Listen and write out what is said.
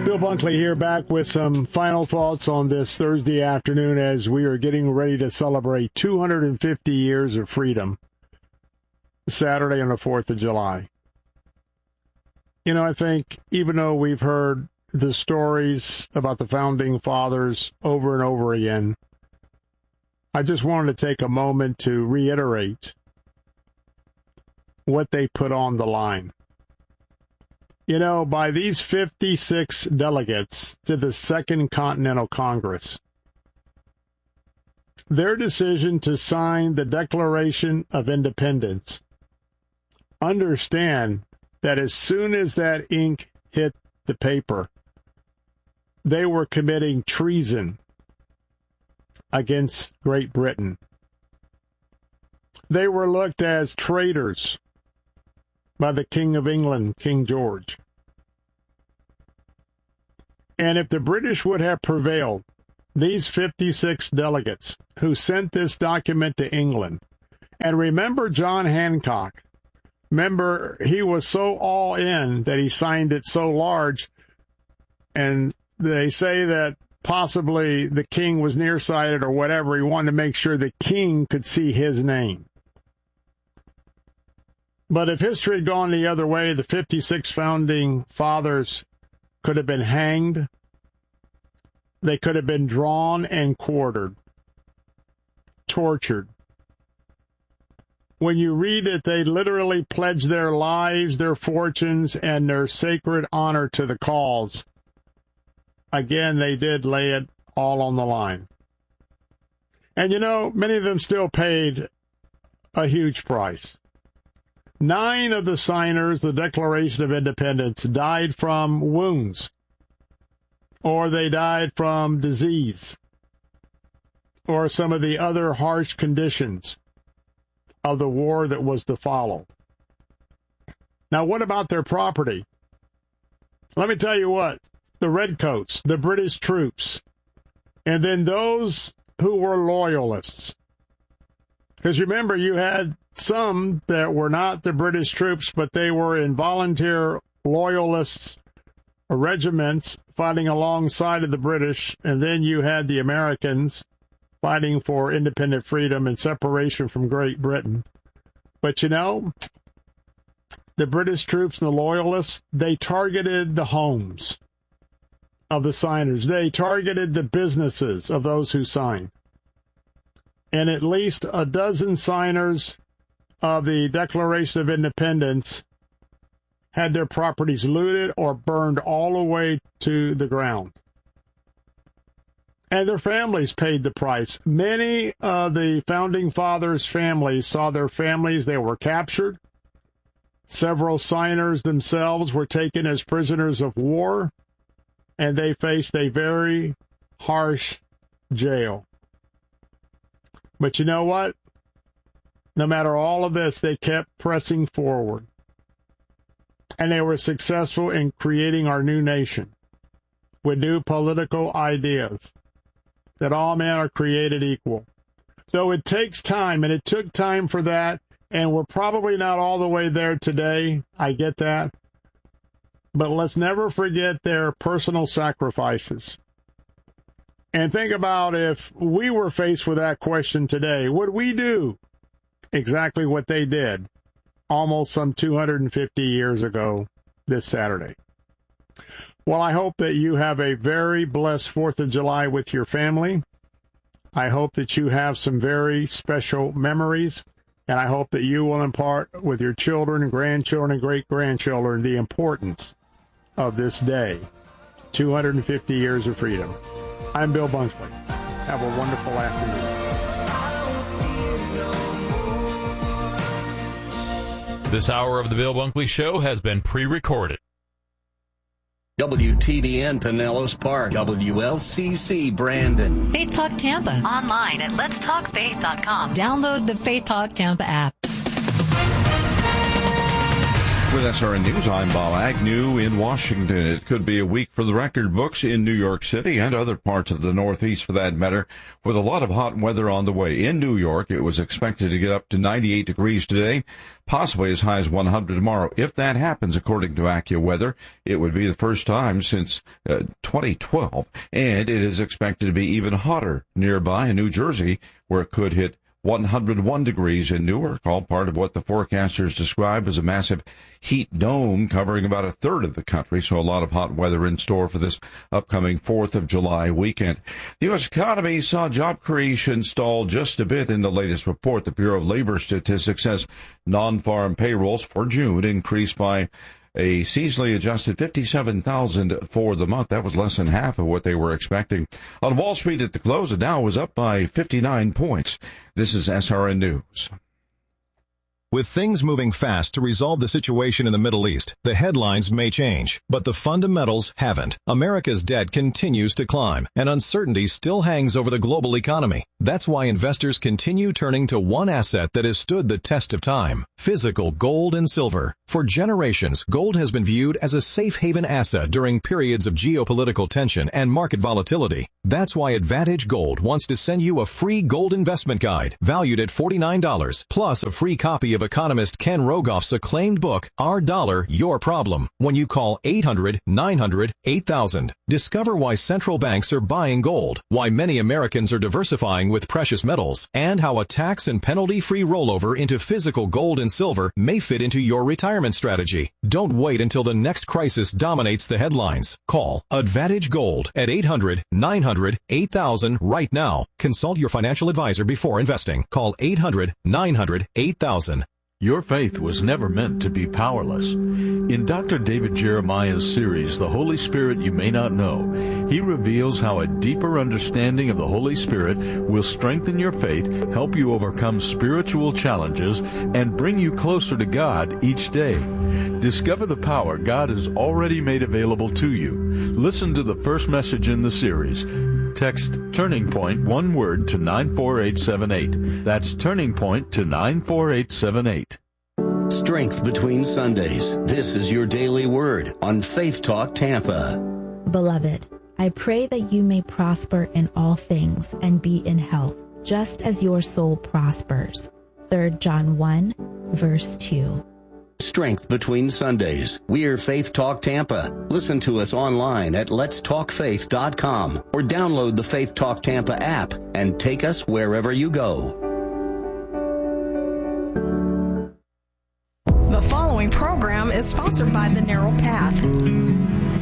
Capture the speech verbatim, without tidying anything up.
Bill Bunkley here, back with some final thoughts on this Thursday afternoon as we are getting ready to celebrate two hundred fifty years of freedom, Saturday on the fourth of July. You know, I think even though we've heard the stories about the Founding Fathers over and over again, I just wanted to take a moment to reiterate what they put on the line. You know, by these fifty-six delegates to the Second Continental Congress, their decision to sign the Declaration of Independence, understand that as soon as that ink hit the paper, they were committing treason against Great Britain. They were looked as traitors by the King of England, King George. And if the British would have prevailed, these fifty-six delegates who sent this document to England, and remember John Hancock, remember he was so all in that he signed it so large, and they say that possibly the king was nearsighted or whatever. He wanted to make sure the king could see his name. But if history had gone the other way, the fifty-six founding fathers could have been hanged. They could have been drawn and quartered, tortured. When you read it, they literally pledged their lives, their fortunes, and their sacred honor to the cause. Again, they did lay it all on the line. And you know, many of them still paid a huge price. Nine of the signers of the Declaration of Independence died from wounds, or they died from disease, or some of the other harsh conditions of the war that was to follow. Now, what about their property? Let me tell you what, the Redcoats, the British troops, and then those who were loyalists. Because remember, you had some that were not the British troops, but they were in volunteer loyalists regiments fighting alongside of the British, and then you had the Americans fighting for independent freedom and separation from Great Britain. But you know, the British troops and the loyalists, they targeted the homes of the signers. They targeted the businesses of those who signed. And at least a dozen signers of the Declaration of Independence had their properties looted or burned all the way to the ground. And their families paid the price. Many of the Founding Fathers' families saw their families, they were captured. Several signers themselves were taken as prisoners of war, and they faced a very harsh jail. But you know what? No matter all of this, they kept pressing forward. And they were successful in creating our new nation with new political ideas, that all men are created equal. So it takes time, and it took time for that, and we're probably not all the way there today. I get that. But let's never forget their personal sacrifices. And think about if we were faced with that question today, would we do exactly what they did almost some two hundred fifty years ago this Saturday? Well, I hope that you have a very blessed fourth of July with your family. I hope that you have some very special memories, and I hope that you will impart with your children and grandchildren and great-grandchildren the importance of this day, two hundred fifty years of freedom. I'm Bill Bunkley. Have a wonderful afternoon. This hour of the Bill Bunkley Show has been pre-recorded. W T B N Pinellas Park, W L C C Brandon. Faith Talk Tampa. Online at lets talk faith dot com. Download the Faith Talk Tampa app. With S R N News, I'm Bob Agnew in Washington. It could be a week for the record books in New York City and other parts of the Northeast for that matter, with a lot of hot weather on the way. In New York, it was expected to get up to ninety-eight degrees today, possibly as high as one hundred tomorrow. If that happens, according to AccuWeather, it would be the first time since uh, twenty twelve, and it is expected to be even hotter nearby in New Jersey, where it could hit one hundred one degrees in Newark, all part of what the forecasters describe as a massive heat dome covering about a third of the country, so a lot of hot weather in store for this upcoming fourth of July weekend. The U S economy saw job creation stall just a bit in the latest report. The Bureau of Labor Statistics says non-farm payrolls for June increased by a seasonally adjusted fifty-seven thousand for the month. That was less than half of what they were expecting. On Wall Street at the close, the Dow was up by fifty-nine points. This is S R N News. With things moving fast to resolve the situation in the Middle East, the headlines may change, but the fundamentals haven't. America's debt continues to climb, and uncertainty still hangs over the global economy. That's why investors continue turning to one asset that has stood the test of time: physical gold and silver. For generations, gold has been viewed as a safe haven asset during periods of geopolitical tension and market volatility. That's why Advantage Gold wants to send you a free gold investment guide valued at forty-nine dollars, plus a free copy of economist Ken Rogoff's acclaimed book, Our Dollar, Your Problem, when you call eight hundred, nine hundred, eight thousand. Discover why central banks are buying gold, why many Americans are diversifying with precious metals, and how a tax and penalty-free rollover into physical gold and silver may fit into your retirement strategy. Don't wait until the next crisis dominates the headlines. Call Advantage Gold at eight hundred, nine hundred, eight thousand right now. Consult your financial advisor before investing. Call eight hundred, nine hundred, eight thousand. Your faith was never meant to be powerless. In Doctor David Jeremiah's series, The Holy Spirit You May Not Know, he reveals how a deeper understanding of the Holy Spirit will strengthen your faith, help you overcome spiritual challenges, and bring you closer to God each day. Discover the power God has already made available to you. Listen to the first message in the series. Text Turning Point, one word, to nine four eight seven eight. That's Turning Point to nine four eight seven eight. Strength Between Sundays. This is your daily word on Faith Talk Tampa. Beloved, I pray that you may prosper in all things and be in health, just as your soul prospers. Third John one, verse two. Strength Between Sundays. We're Faith Talk Tampa. Listen to us online at lets talk faith dot com or download the Faith Talk Tampa app and take us wherever you go. The following program is sponsored by The Narrow Path.